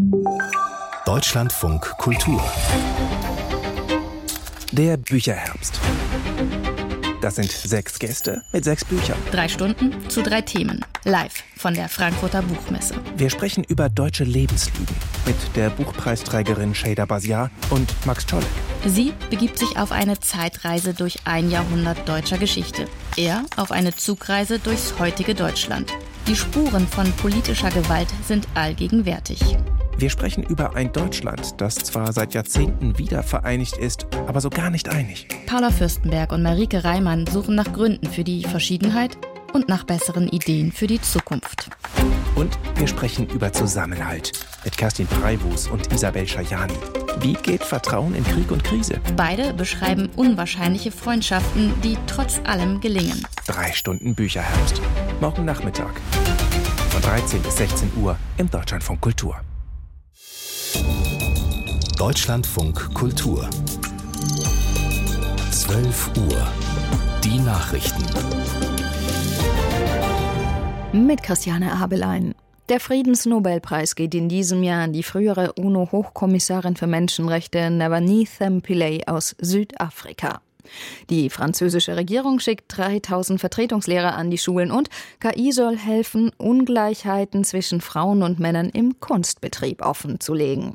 Deutschlandfunk Kultur. Der Bücherherbst. Das sind 6 Gäste mit 6 Büchern. 3 Stunden zu 3 Themen. Live von der Frankfurter Buchmesse. Wir sprechen über deutsche Lebenslügen mit der Buchpreisträgerin Şeyda Baziar und Max Czolek. Sie begibt sich auf eine Zeitreise durch ein Jahrhundert deutscher Geschichte. Er auf eine Zugreise durchs heutige Deutschland. Die Spuren von politischer Gewalt sind allgegenwärtig. Wir sprechen über ein Deutschland, das zwar seit Jahrzehnten wieder vereinigt ist, aber so gar nicht einig. Paula Fürstenberg und Marike Reimann suchen nach Gründen für die Verschiedenheit und nach besseren Ideen für die Zukunft. Und wir sprechen über Zusammenhalt mit Kerstin Preywus und Isabel Schajani. Wie geht Vertrauen in Krieg und Krise? Beide beschreiben unwahrscheinliche Freundschaften, die trotz allem gelingen. 3 Stunden Bücherherbst. Morgen Nachmittag. Von 13 bis 16 Uhr im Deutschlandfunk Kultur. Deutschlandfunk Kultur. 12 Uhr. Die Nachrichten. Mit Christiane Abelein. Der Friedensnobelpreis geht in diesem Jahr an die frühere UNO-Hochkommissarin für Menschenrechte Navalny Pillay aus Südafrika. Die französische Regierung schickt 3000 Vertretungslehrer an die Schulen und KI soll helfen, Ungleichheiten zwischen Frauen und Männern im Kunstbetrieb offenzulegen.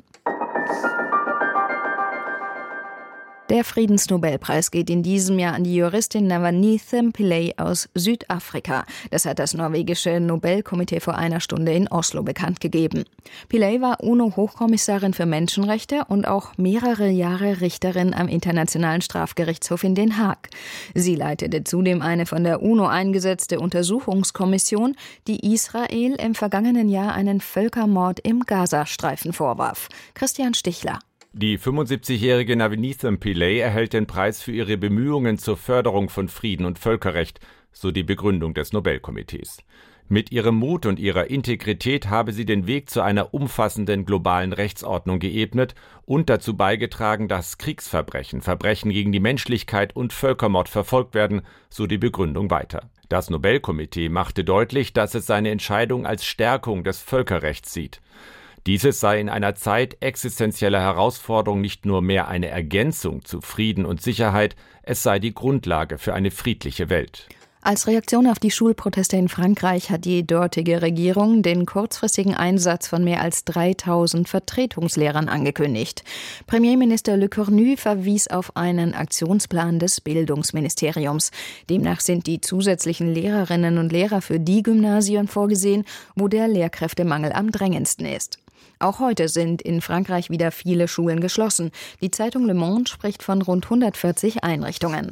Der Friedensnobelpreis geht in diesem Jahr an die Juristin Navalny Pillay aus Südafrika. Das hat das norwegische Nobelkomitee vor einer Stunde in Oslo bekannt gegeben. Pillay war UNO-Hochkommissarin für Menschenrechte und auch mehrere Jahre Richterin am Internationalen Strafgerichtshof in Den Haag. Sie leitete zudem eine von der UNO eingesetzte Untersuchungskommission, die Israel im vergangenen Jahr einen Völkermord im Gazastreifen vorwarf. Christian Stichler. Die 75-jährige Navalny Pillay erhält den Preis für ihre Bemühungen zur Förderung von Frieden und Völkerrecht, so die Begründung des Nobelkomitees. Mit ihrem Mut und ihrer Integrität habe sie den Weg zu einer umfassenden globalen Rechtsordnung geebnet und dazu beigetragen, dass Kriegsverbrechen, Verbrechen gegen die Menschlichkeit und Völkermord verfolgt werden, so die Begründung weiter. Das Nobelkomitee machte deutlich, dass es seine Entscheidung als Stärkung des Völkerrechts sieht. Dieses sei in einer Zeit existenzieller Herausforderung nicht nur mehr eine Ergänzung zu Frieden und Sicherheit, es sei die Grundlage für eine friedliche Welt. Als Reaktion auf die Schulproteste in Frankreich hat die dortige Regierung den kurzfristigen Einsatz von mehr als 3000 Vertretungslehrern angekündigt. Premierminister Le Cornu verwies auf einen Aktionsplan des Bildungsministeriums. Demnach sind die zusätzlichen Lehrerinnen und Lehrer für die Gymnasien vorgesehen, wo der Lehrkräftemangel am drängendsten ist. Auch heute sind in Frankreich wieder viele Schulen geschlossen. Die Zeitung Le Monde spricht von rund 140 Einrichtungen.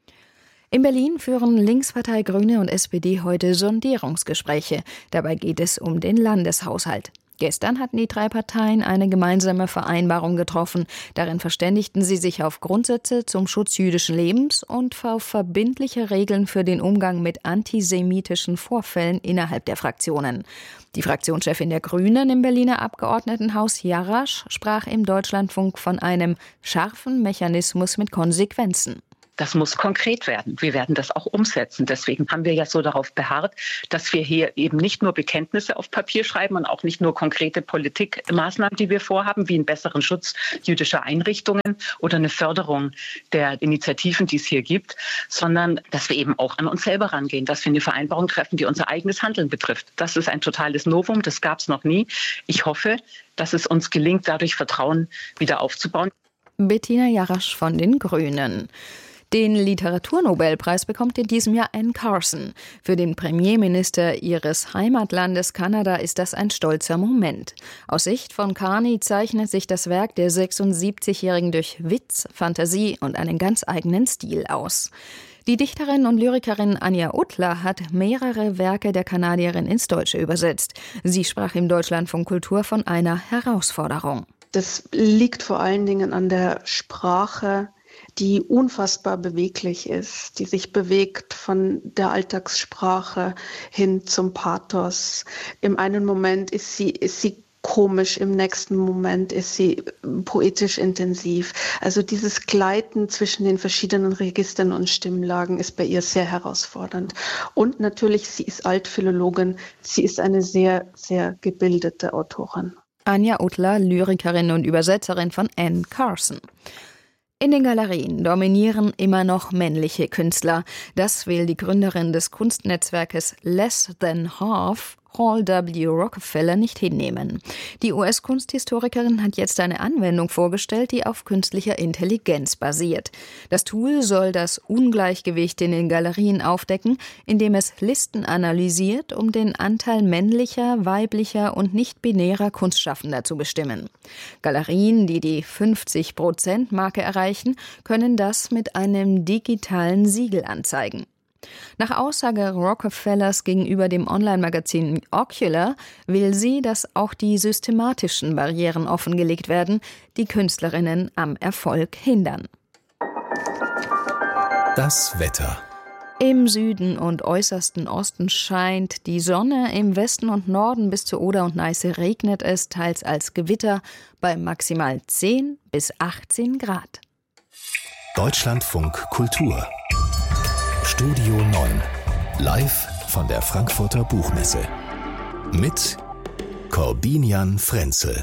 In Berlin führen Linkspartei, Grüne und SPD heute Sondierungsgespräche. Dabei geht es um den Landeshaushalt. Gestern hatten die 3 Parteien eine gemeinsame Vereinbarung getroffen. Darin verständigten sie sich auf Grundsätze zum Schutz jüdischen Lebens und auf verbindliche Regeln für den Umgang mit antisemitischen Vorfällen innerhalb der Fraktionen. Die Fraktionschefin der Grünen im Berliner Abgeordnetenhaus, Jarasch, sprach im Deutschlandfunk von einem scharfen Mechanismus mit Konsequenzen. Das muss konkret werden. Wir werden das auch umsetzen. Deswegen haben wir ja so darauf beharrt, dass wir hier eben nicht nur Bekenntnisse auf Papier schreiben und auch nicht nur konkrete Politikmaßnahmen, die wir vorhaben, wie einen besseren Schutz jüdischer Einrichtungen oder eine Förderung der Initiativen, die es hier gibt, sondern dass wir eben auch an uns selber rangehen, dass wir eine Vereinbarung treffen, die unser eigenes Handeln betrifft. Das ist ein totales Novum, das gab es noch nie. Ich hoffe, dass es uns gelingt, dadurch Vertrauen wieder aufzubauen. Bettina Jarasch von den Grünen. Den Literaturnobelpreis bekommt in diesem Jahr Anne Carson. Für den Premierminister ihres Heimatlandes Kanada ist das ein stolzer Moment. Aus Sicht von Carney zeichnet sich das Werk der 76-Jährigen durch Witz, Fantasie und einen ganz eigenen Stil aus. Die Dichterin und Lyrikerin Anja Utler hat mehrere Werke der Kanadierin ins Deutsche übersetzt. Sie sprach im Deutschlandfunk Kultur von einer Herausforderung. Das liegt vor allen Dingen an der Sprache, die unfassbar beweglich ist, die sich bewegt von der Alltagssprache hin zum Pathos. Im einen Moment ist sie komisch, im nächsten Moment ist sie poetisch intensiv. Also dieses Gleiten zwischen den verschiedenen Registern und Stimmlagen ist bei ihr sehr herausfordernd. Und natürlich, sie ist Altphilologin, sie ist eine sehr, sehr gebildete Autorin. Anja Utler, Lyrikerin und Übersetzerin von Anne Carson. In den Galerien dominieren immer noch männliche Künstler. Das will die Gründerin des Kunstnetzwerkes Less Than Half, Hall W. Rockefeller, nicht hinnehmen. Die US-Kunsthistorikerin hat jetzt eine Anwendung vorgestellt, die auf künstlicher Intelligenz basiert. Das Tool soll das Ungleichgewicht in den Galerien aufdecken, indem es Listen analysiert, um den Anteil männlicher, weiblicher und nicht-binärer Kunstschaffender zu bestimmen. Galerien, die die 50%-Marke erreichen, können das mit einem digitalen Siegel anzeigen. Nach Aussage Rockefellers gegenüber dem Online-Magazin Ocular will sie, dass auch die systematischen Barrieren offengelegt werden, die Künstlerinnen am Erfolg hindern. Das Wetter. Im Süden und äußersten Osten scheint die Sonne, im Westen und Norden bis zur Oder und Neiße regnet es, teils als Gewitter, bei maximal 10 bis 18 Grad. Deutschlandfunk Kultur. Studio 9. Live von der Frankfurter Buchmesse. Mit Corbinian Frenzel.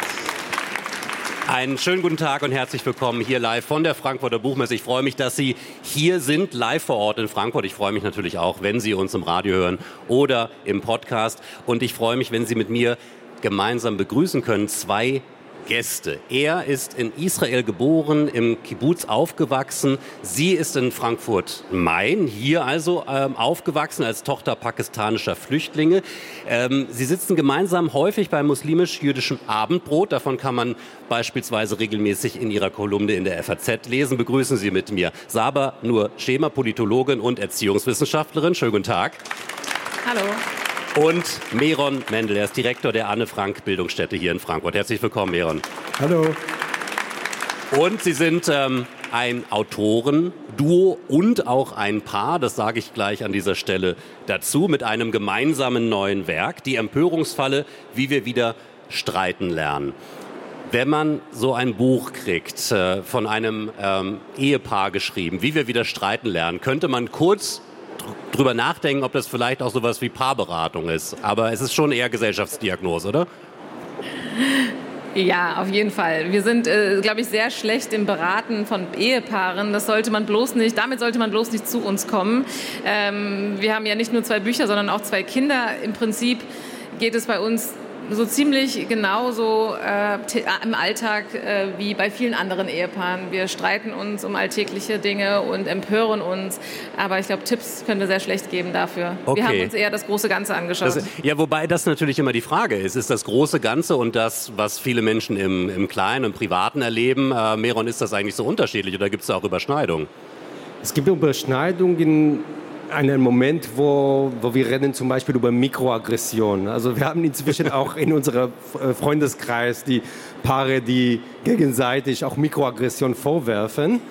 Einen schönen guten Tag und herzlich willkommen hier live von der Frankfurter Buchmesse. Ich freue mich, dass Sie hier sind, live vor Ort in Frankfurt. Ich freue mich natürlich auch, wenn Sie uns im Radio hören oder im Podcast. Und ich freue mich, wenn Sie mit mir gemeinsam begrüßen können zwei Gäste. Er ist in Israel geboren, im Kibbuz aufgewachsen. Sie ist in Frankfurt-Main, hier also aufgewachsen als Tochter pakistanischer Flüchtlinge. Sie sitzen gemeinsam häufig beim muslimisch-jüdischen Abendbrot. Davon kann man beispielsweise regelmäßig in ihrer Kolumne in der FAZ lesen. Begrüßen Sie mit mir Saba Nur Schema, Politologin und Erziehungswissenschaftlerin. Schönen guten Tag. Hallo. Und Meron Mendel, er ist Direktor der Anne-Frank-Bildungsstätte hier in Frankfurt. Herzlich willkommen, Meron. Hallo. Und Sie sind ein Autorenduo und auch ein Paar, das sage ich gleich an dieser Stelle dazu, mit einem gemeinsamen neuen Werk, die Empörungsfalle, wie wir wieder streiten lernen. Wenn man so ein Buch kriegt, von einem Ehepaar geschrieben, wie wir wieder streiten lernen, könnte man kurz drüber nachdenken, ob das vielleicht auch sowas wie Paarberatung ist. Aber es ist schon eher Gesellschaftsdiagnose, oder? Ja, auf jeden Fall. Wir sind, glaube ich, sehr schlecht im Beraten von Ehepaaren. Damit sollte man bloß nicht zu uns kommen. Wir haben ja nicht nur 2 Bücher, sondern auch 2 Kinder. Im Prinzip geht es bei uns so ziemlich genauso im Alltag wie bei vielen anderen Ehepaaren. Wir streiten uns um alltägliche Dinge und empören uns. Aber ich glaube, Tipps können wir sehr schlecht geben dafür. Okay. Wir haben uns eher das große Ganze angeschaut. Wobei das natürlich immer die Frage ist das große Ganze und das, was viele Menschen im Kleinen, im Privaten erleben. Meron, ist das eigentlich so unterschiedlich oder gibt es da auch Überschneidungen? Es gibt Überschneidungen einen Moment, wo wir reden zum Beispiel über Mikroaggression. Also wir haben inzwischen auch in unserem Freundeskreis die Paare, die gegenseitig auch Mikroaggression vorwerfen.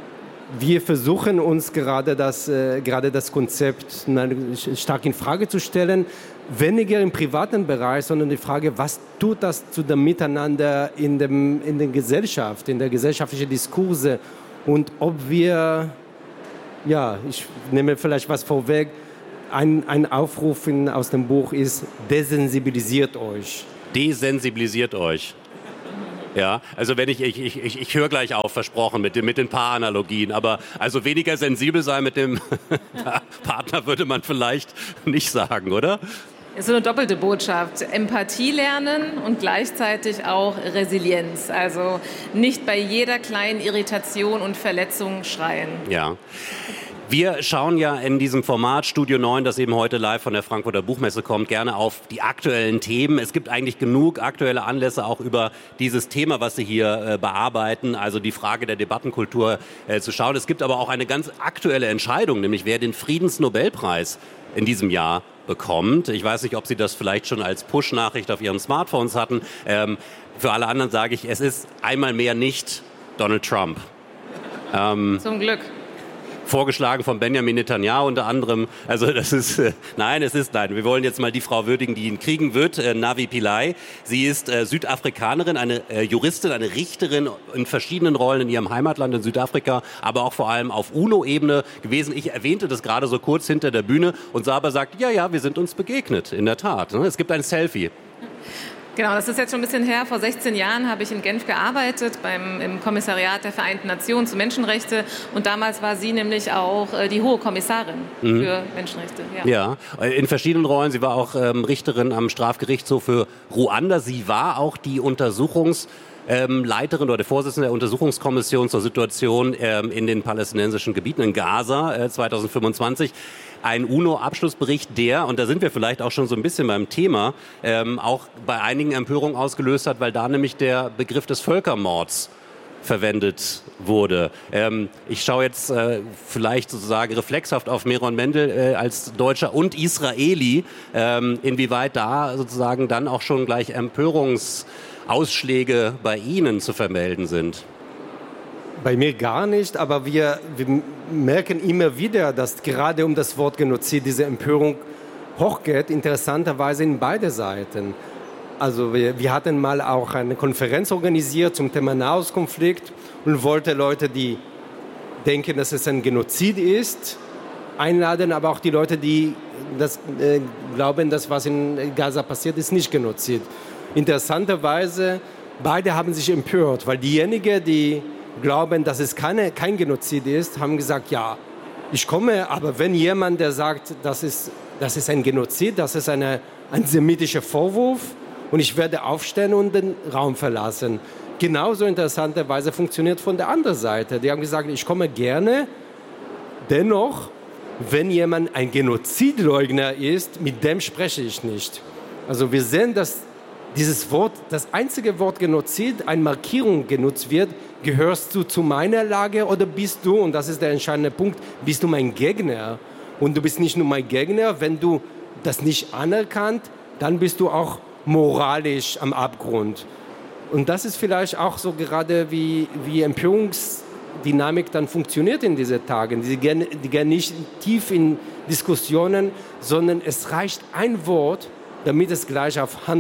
Wir versuchen uns gerade das Konzept stark in Frage zu stellen. Weniger im privaten Bereich, sondern die Frage, was tut das zu dem Miteinander in der Gesellschaft, in der gesellschaftlichen Diskurse und ob wir... Ja, ich nehme vielleicht was vorweg. Ein Aufruf aus dem Buch ist, desensibilisiert euch. Desensibilisiert euch. Ja, also wenn ich höre gleich auf, versprochen, mit den Paaranalogien, aber also weniger sensibel sein mit dem Partner würde man vielleicht nicht sagen, oder? Es ist so eine doppelte Botschaft. Empathie lernen und gleichzeitig auch Resilienz. Also nicht bei jeder kleinen Irritation und Verletzung schreien. Ja. Wir schauen ja in diesem Format Studio 9, das eben heute live von der Frankfurter Buchmesse kommt, gerne auf die aktuellen Themen. Es gibt eigentlich genug aktuelle Anlässe auch über dieses Thema, was Sie hier bearbeiten, also die Frage der Debattenkultur zu schauen. Es gibt aber auch eine ganz aktuelle Entscheidung, nämlich wer den Friedensnobelpreis in diesem Jahr bekommt. Ich weiß nicht, ob Sie das vielleicht schon als Push-Nachricht auf Ihren Smartphones hatten. Für alle anderen sage ich, es ist einmal mehr nicht Donald Trump. Zum Glück. Vorgeschlagen von Benjamin Netanyahu unter anderem. Also das ist, nein. Wir wollen jetzt mal die Frau würdigen, die ihn kriegen wird, Navi Pillay. Sie ist Südafrikanerin, eine Juristin, eine Richterin in verschiedenen Rollen in ihrem Heimatland in Südafrika, aber auch vor allem auf UNO-Ebene gewesen. Ich erwähnte das gerade so kurz hinter der Bühne und Saba sagt, ja, wir sind uns begegnet, in der Tat. Es gibt ein Selfie. Genau, das ist jetzt schon ein bisschen her. Vor 16 Jahren habe ich in Genf gearbeitet, im Kommissariat der Vereinten Nationen zu Menschenrechte. Und damals war sie nämlich auch die Hohe Kommissarin für Menschenrechte. Ja, in verschiedenen Rollen. Sie war auch Richterin am Strafgerichtshof für Ruanda. Sie war auch die Leiterin oder der Vorsitzende der Untersuchungskommission zur Situation in den palästinensischen Gebieten in Gaza 2025. Ein UNO-Abschlussbericht, der, und da sind wir vielleicht auch schon so ein bisschen beim Thema, auch bei einigen Empörung ausgelöst hat, weil da nämlich der Begriff des Völkermords verwendet wurde. Ich schaue jetzt vielleicht sozusagen reflexhaft auf Meron Mendel als Deutscher und Israeli, inwieweit da sozusagen dann auch schon gleich Empörungsausschläge bei Ihnen zu vermelden sind. Bei mir gar nicht, aber wir merken immer wieder, dass gerade um das Wort Genozid diese Empörung hochgeht, interessanterweise in beide Seiten. Also wir hatten mal auch eine Konferenz organisiert zum Thema Nahostkonflikt und wollten Leute, die denken, dass es ein Genozid ist, einladen, aber auch die Leute, die glauben, dass was in Gaza passiert ist, nicht Genozid. Interessanterweise, beide haben sich empört, weil diejenigen, die glauben, dass es kein Genozid ist, haben gesagt, ja, ich komme, aber wenn jemand, der sagt, das ist ein Genozid, das ist ein antisemitischer Vorwurf und ich werde aufstehen und den Raum verlassen. Genauso interessanterweise funktioniert von der anderen Seite. Die haben gesagt, ich komme gerne, dennoch, wenn jemand ein Genozidleugner ist, mit dem spreche ich nicht. Also wir sehen, dass dieses Wort, das einzige Wort Genozid, eine Markierung genutzt wird. Gehörst du zu meiner Lage oder bist du, und das ist der entscheidende Punkt, bist du mein Gegner? Und du bist nicht nur mein Gegner, wenn du das nicht anerkannt, dann bist du auch moralisch am Abgrund. Und das ist vielleicht auch so gerade wie Empörungsdynamik dann funktioniert in diesen Tagen. Die gehen nicht tief in Diskussionen, sondern es reicht ein Wort, damit es gleich auf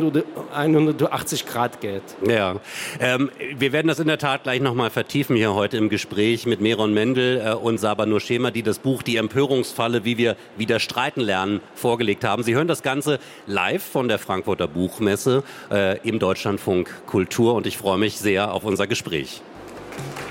180 Grad geht. Ja, wir werden das in der Tat gleich nochmal vertiefen hier heute im Gespräch mit Meron Mendel und Saba Nurshema, die das Buch Die Empörungsfalle, wie wir wieder streiten lernen, vorgelegt haben. Sie hören das Ganze live von der Frankfurter Buchmesse im Deutschlandfunk Kultur und ich freue mich sehr auf unser Gespräch.